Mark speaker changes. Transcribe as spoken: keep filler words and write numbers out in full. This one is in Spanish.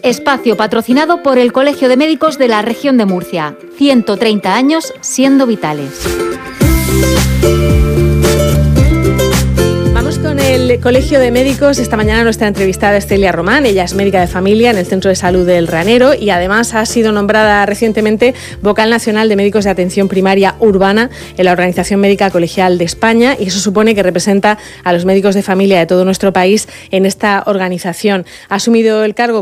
Speaker 1: Espacio patrocinado por el Colegio de Médicos de la Región de Murcia. ciento treinta años siendo vitales.
Speaker 2: Vamos con el Colegio de Médicos. Esta mañana nuestra entrevistada es Celia Román. Ella es médica de familia en el Centro de Salud del Ranero y además ha sido nombrada recientemente vocal nacional de médicos de atención primaria urbana en la Organización Médica Colegial de España, y eso supone que representa a los médicos de familia de todo nuestro país en esta organización. Ha asumido el cargo